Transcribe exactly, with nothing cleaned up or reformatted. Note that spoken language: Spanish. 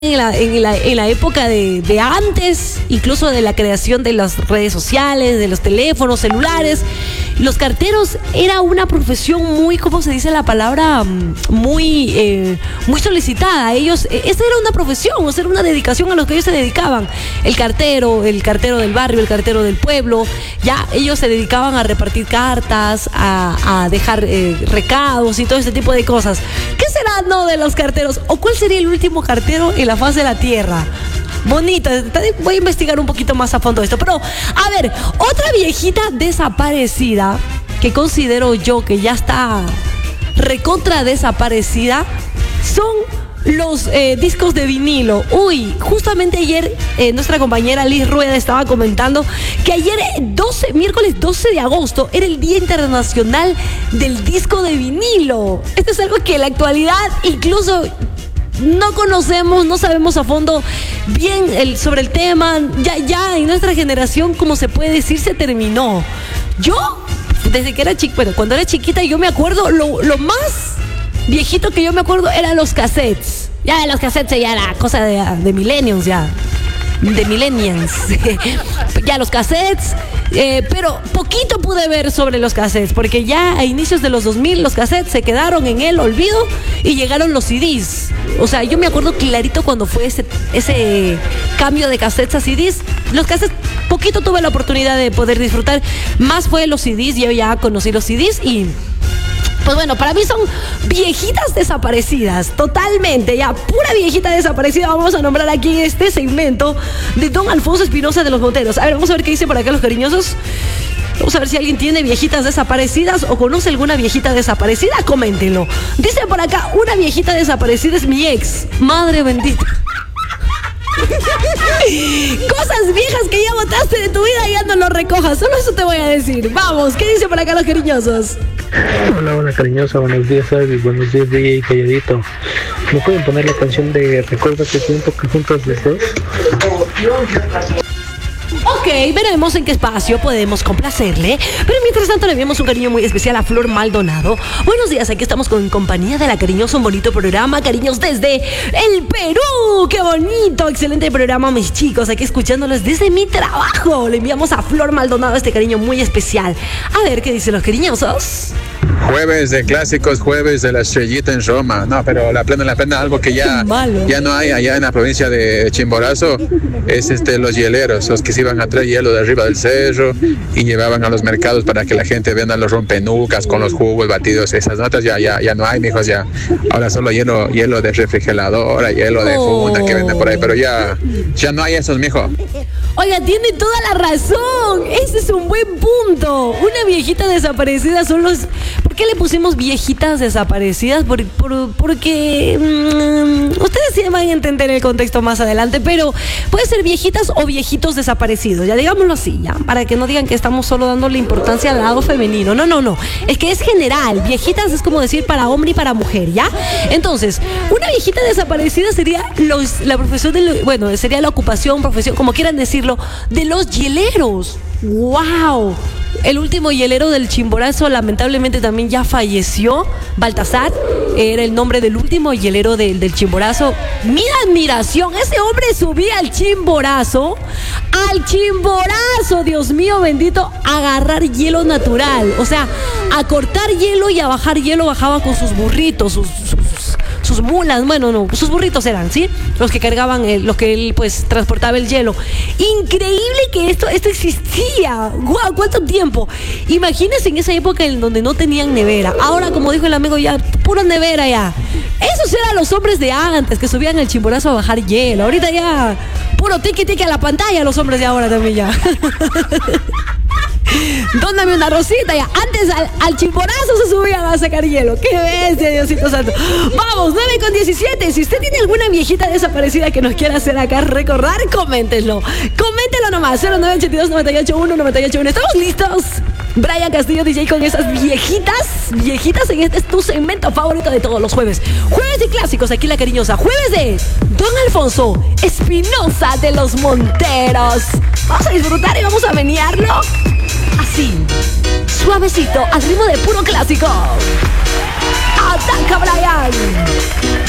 En la, en la, en la época de, de antes, incluso de la creación de las redes sociales, de los teléfonos celulares, los carteros era una profesión muy, ¿cómo se dice la palabra? Muy, eh, muy solicitada. Ellos, esa era una profesión, o sea, era una dedicación a lo que ellos se dedicaban. El cartero, el cartero del barrio, el cartero del pueblo, ya ellos se dedicaban a repartir cartas, a, a dejar eh, recados y todo ese tipo de cosas. ¿Qué será, no, de los carteros? ¿O cuál sería el último cartero en la faz de la tierra? Bonito, voy a investigar un poquito más a fondo esto. Pero, a ver, otra viejita desaparecida que considero yo que ya está recontra desaparecida son los eh, discos de vinilo. Uy, justamente ayer eh, nuestra compañera Liz Rueda estaba comentando que ayer doce, miércoles doce de agosto era el Día Internacional del Disco de Vinilo. Esto es algo que en la actualidad incluso no conocemos, no sabemos a fondo bien el, sobre el tema. Ya, ya en nuestra generación, como se puede decir, se terminó. Yo, desde que era chiquita, bueno, cuando era chiquita, yo me acuerdo, lo, lo más viejito que yo me acuerdo eran los cassettes. Ya los cassettes ya era cosa de, de millennials, ya. De millennials. Ya los cassettes. Eh, pero poquito pude ver sobre los cassettes, porque ya a inicios de los dos mil los cassettes se quedaron en el olvido y llegaron los C Ds. O sea, yo me acuerdo clarito cuando fue ese, ese cambio de cassettes a C Ds. Los cassettes, poquito tuve la oportunidad de poder disfrutar. Más fue los C Ds, yo ya conocí los C Ds y... pues bueno, para mí son viejitas desaparecidas, totalmente, ya, pura viejita desaparecida. Vamos a nombrar aquí este segmento de don Alfonso Espinosa de los Monteros. A ver, vamos a ver qué dice por acá los cariñosos. Vamos a ver si alguien tiene viejitas desaparecidas o conoce alguna viejita desaparecida. Coméntenlo. Dice por acá, una viejita desaparecida es mi ex. Madre bendita. Cosas viejas que ya botaste de tu vida y ya no lo recojas. Solo eso te voy a decir. Vamos, ¿qué dice por acá los cariñosos? Hola, buena cariñosa, buenos días, Abby, buenos días, D J Calladito. ¿Me pueden poner la canción de Recuerda que siento que juntos los dos? Ok, veremos en qué espacio podemos complacerle. Pero mientras tanto le enviamos un cariño muy especial a Flor Maldonado. Buenos días, aquí estamos con compañía de la cariñosa, un bonito programa. Cariños desde el Perú. ¡Qué bonito! Excelente programa, mis chicos. Aquí escuchándolos desde mi trabajo. Le enviamos a Flor Maldonado este cariño muy especial. A ver, ¿qué dicen los cariñosos? Jueves de clásicos, jueves de la estrellita en Roma. No, pero la plena, la plena, algo que ya, ya no hay allá en la provincia de Chimborazo, es este, los hieleros, los que se iban a traer hielo de arriba del cerro y llevaban a los mercados para que la gente venda los rompenucas con los jugos batidos. Esas notas ya, ya, ya no hay, mijos, ya. Ahora solo hielo, hielo de refrigeradora, hielo de funda que venden por ahí, pero ya, ya no hay esos, mijo. Oiga, tiene toda la razón. Ese es un buen punto. Una viejita desaparecida son los... ¿Por qué le pusimos viejitas desaparecidas? Por, por, porque... Mmm, ustedes sí van a entender el contexto más adelante, pero puede ser viejitas o viejitos desaparecidos. Ya digámoslo así, ya. Para que no digan que estamos solo dándole importancia al lado femenino. No, no, no. Es que es general. Viejitas es como decir para hombre y para mujer, ¿ya? Entonces, una viejita desaparecida sería los, la profesión de... Lo, bueno, sería la ocupación, profesión, como quieran decir, de los hieleros. ¡Wow! El último hielero del Chimborazo lamentablemente también ya falleció. Baltasar era el nombre del último hielero de, del Chimborazo. Mi admiración, ese hombre subía al Chimborazo, al Chimborazo, Dios mío bendito, a agarrar hielo natural. O sea, a cortar hielo y a bajar hielo bajaba con sus burritos, sus, sus sus mulas, bueno, no, sus burritos eran, ¿sí? Los que cargaban, el, los que él, pues, transportaba el hielo. Increíble que esto, esto existía. ¡Guau! ¿Cuánto tiempo? Imagínense en esa época en donde no tenían nevera. Ahora, como dijo el amigo, ya, pura nevera ya. Esos eran los hombres de antes, que subían al Chimborazo a bajar hielo. Ahorita ya, puro tiki tiki a la pantalla los hombres de ahora también ya. Dóname una rosita ya. Antes al, al Chimborazo se subían a sacar hielo. ¡Qué bestia, Diosito Santo! Vamos, nueve con diecisiete. Si usted tiene alguna viejita desaparecida que nos quiera hacer acá recordar, coméntenlo. Coméntenlo nomás. cero nueve ocho dos, nueve ocho uno, nueve ocho uno. ¿Estamos listos? Brian Castillo, D J, con esas viejitas. Viejitas en este es tu segmento favorito de todos los jueves. Jueves de clásicos, aquí la cariñosa. Jueves de don Alfonso Espinosa de los Monteros. Vamos a disfrutar y vamos a menearlo así, suavecito, al ritmo de puro clásico. ¡Ataca, Brian!